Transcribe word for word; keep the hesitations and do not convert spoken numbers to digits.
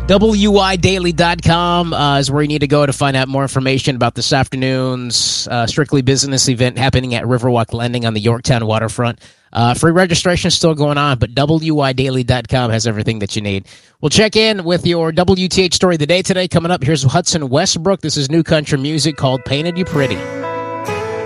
W I daily dot com uh, is where you need to go to find out more information about this afternoon's uh, Strictly Business event happening at Riverwalk Landing on the Yorktown waterfront. Uh, free registration is still going on, but W I daily dot com has everything that you need. We'll check in with your W T H story of the day today. Coming up, here's Hudson Westbrook. This is new country music called Painted You Pretty.